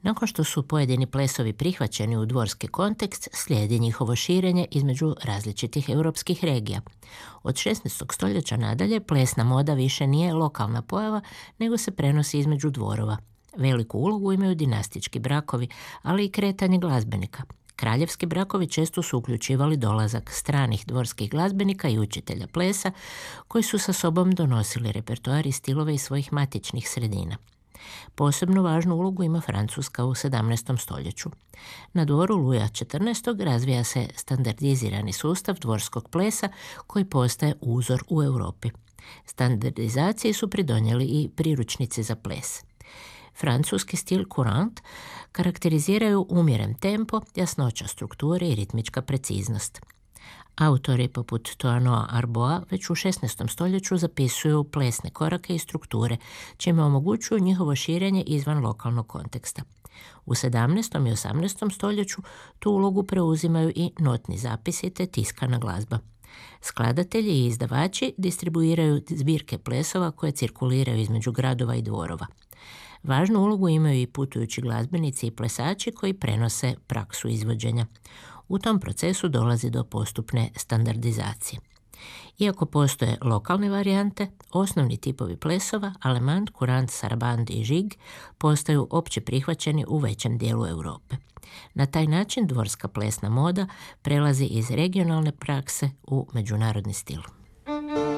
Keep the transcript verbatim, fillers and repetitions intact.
Nakon što su pojedini plesovi prihvaćeni u dvorski kontekst, slijedi njihovo širenje između različitih europskih regija. Od šesnaestog stoljeća nadalje plesna moda više nije lokalna pojava, nego se prenosi između dvorova. Veliku ulogu imaju dinastički brakovi, ali i kretanje glazbenika. Kraljevski brakovi često su uključivali dolazak stranih dvorskih glazbenika i učitelja plesa, koji su sa sobom donosili repertoar i stilove iz svojih matičnih sredina. Posebno važnu ulogu ima Francuska u sedamnaestom stoljeću. Na dvoru Luja četrnaestog razvija se standardizirani sustav dvorskog plesa koji postaje uzor u Europi. Standardizaciji su pridonijeli i priručnici za ples. Francuski stil courant karakteriziraju umjeren tempo, jasnoća strukture i ritmička preciznost. Autori poput Toanoa Arboa već u šesnaestom stoljeću zapisuju plesne korake i strukture, čime omogućuju njihovo širenje izvan lokalnog konteksta. U sedamnaestom i osamnaestom stoljeću tu ulogu preuzimaju i notni zapisi te tiskana glazba. Skladatelji i izdavači distribuiraju zbirke plesova koje cirkuliraju između gradova i dvorova. Važnu ulogu imaju i putujući glazbenici i plesači koji prenose praksu izvođenja. U tom procesu dolazi do postupne standardizacije. Iako postoje lokalne varijante, osnovni tipovi plesova, alemand, kurant, saraband i žig, postaju opće prihvaćeni u većem dijelu Europe. Na taj način dvorska plesna moda prelazi iz regionalne prakse u međunarodni stil.